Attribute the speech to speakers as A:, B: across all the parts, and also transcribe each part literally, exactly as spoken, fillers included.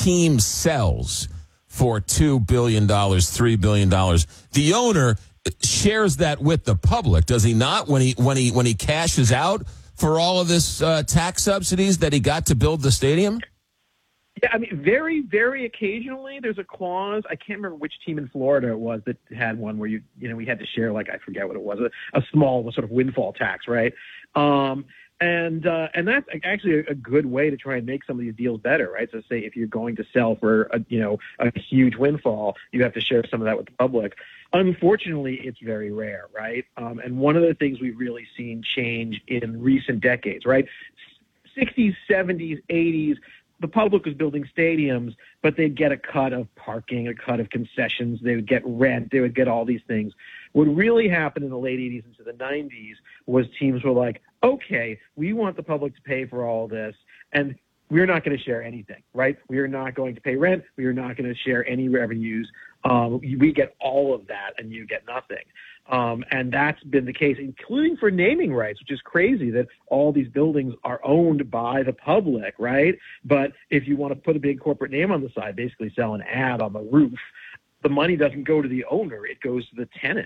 A: team sells for two billion dollars, three billion dollars, the owner shares that with the public, does he not, when he when he when he cashes out for all of this uh, tax subsidies that he got to build the stadium?
B: Yeah, I mean, very, very occasionally there's a clause. I can't remember which team in Florida it was that had one where you, you know, we had to share, like, I forget what it was, a, a small sort of windfall tax, right? Um, and uh, and that's actually a, a good way to try and make some of these deals better, right? So say if you're going to sell for a, you know, a huge windfall, you have to share some of that with the public. Unfortunately, it's very rare, right? Um, and one of the things we've really seen change in recent decades, right? sixties, seventies, eighties, the public was building stadiums, but they'd get a cut of parking, a cut of concessions. They would get rent. They would get all these things. What really happened in the late eighties into the nineties was teams were like, okay, we want the public to pay for all this, and we're not going to share anything, right? We are not going to pay rent. We are not going to share any revenues. Um, we get all of that, and you get nothing. Um, and that's been the case, including for naming rights, which is crazy that all these buildings are owned by the public, right? But if you want to put a big corporate name on the side, basically sell an ad on the roof, the money doesn't go to the owner. It goes to the tenant.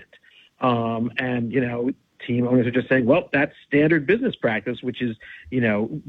B: Um, and, you know, team owners are just saying, well, that's standard business practice, which is, you know,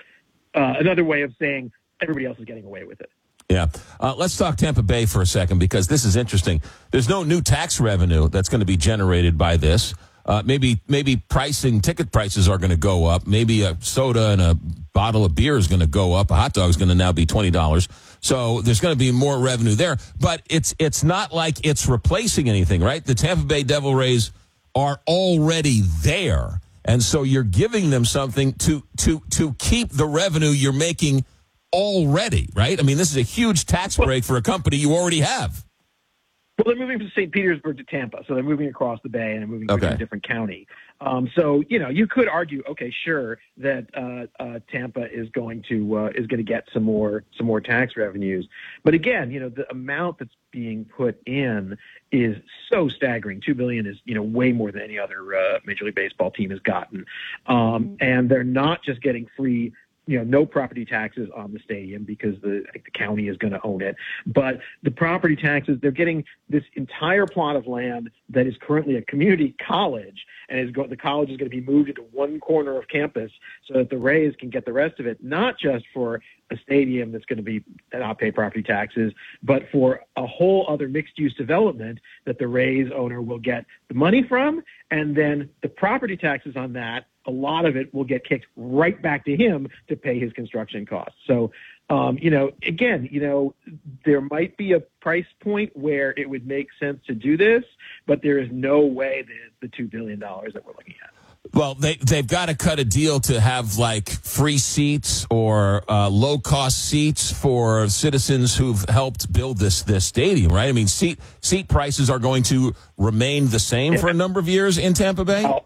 B: uh, another way of saying everybody else is getting away with it.
A: Yeah. Uh, let's talk Tampa Bay for a second, because this is interesting. There's no new tax revenue that's going to be generated by this. Uh, maybe maybe pricing, ticket prices are going to go up. Maybe a soda and a bottle of beer is going to go up. A hot dog is going to now be twenty dollars. So there's going to be more revenue there. But it's it's not like it's replacing anything, right? The Tampa Bay Devil Rays are already there. And so you're giving them something to to to keep the revenue you're making already, right? I mean, this is a huge tax break for a company you already have.
B: Well, they're moving from Saint Petersburg to Tampa, so they're moving across the bay and they're moving
A: okay.
B: to a different county. Um, so, you know, you could argue, okay, sure, that uh, uh, Tampa is going to uh, is going to get some more some more tax revenues, but again, you know, the amount that's being put in is so staggering. Two billion is, you know, way more than any other uh, Major League Baseball team has gotten, um, and they're not just getting free. You know, no property taxes on the stadium because the, I think the county is going to own it. But the property taxes, they're getting this entire plot of land that is currently a community college, and is go, the college is going to be moved into one corner of campus so that the Rays can get the rest of it, not just for a stadium that's going to be not pay property taxes, but for a whole other mixed-use development that the Rays owner will get the money from, and then the property taxes on that, a lot of it will get kicked right back to him to pay his construction costs. So, um, you know, again, you know, there might be a price point where it would make sense to do this, but there is no way that the two billion dollars that we're looking at.
A: Well, they, they've got to cut a deal to have, like, free seats or uh, low-cost seats for citizens who've helped build this this stadium, right? I mean, seat seat prices are going to remain the same yeah. for a number of years in Tampa Bay?
B: Oh,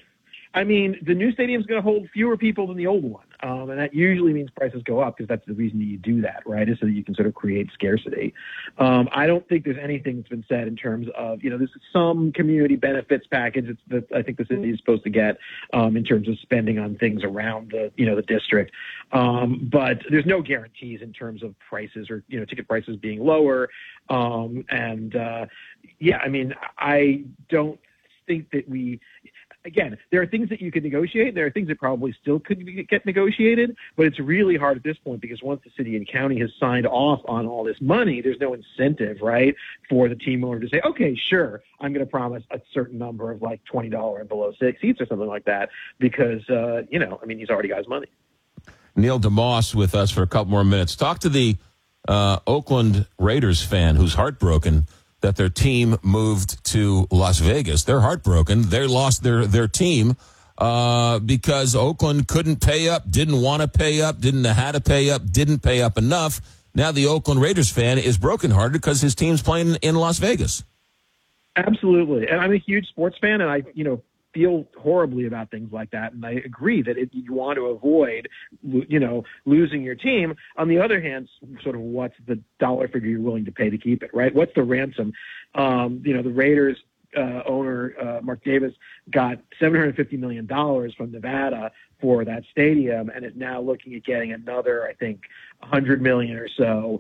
B: I mean, the new stadium is going to hold fewer people than the old one, um, and that usually means prices go up because that's the reason you do that, right, is so that you can sort of create scarcity. Um, I don't think there's anything that's been said in terms of, you know, there's some community benefits package that I think the city is supposed to get um, in terms of spending on things around the, you know, the district. Um, but there's no guarantees in terms of prices or, you know, ticket prices being lower. Um, and, uh, yeah, I mean, I don't think that we – Again, there are things that you can negotiate. There are things that probably still could get negotiated, but it's really hard at this point because once the city and county has signed off on all this money, there's no incentive, right, for the team owner to say, okay, sure, I'm going to promise a certain number of like twenty dollars and below six seats or something like that because, uh, you know, I mean, he's already got his money.
A: Neil deMause with us for a couple more minutes. Talk to the uh, Oakland Raiders fan who's heartbroken that their team moved to Las Vegas. They're heartbroken. They lost their, their team uh, because Oakland couldn't pay up, didn't want to pay up, didn't know how to pay up, didn't pay up enough. Now the Oakland Raiders fan is brokenhearted because his team's playing in Las Vegas.
B: Absolutely. And I'm a huge sports fan, and I, you know, feel horribly about things like that. And I agree that if you want to avoid, you know, losing your team. On the other hand, sort of what's the dollar figure you're willing to pay to keep it, right? What's the ransom? Um, you know, the Raiders uh, owner, uh, Mark Davis, got seven hundred fifty million dollars from Nevada for that stadium and is now looking at getting another, I think, one hundred million dollars or so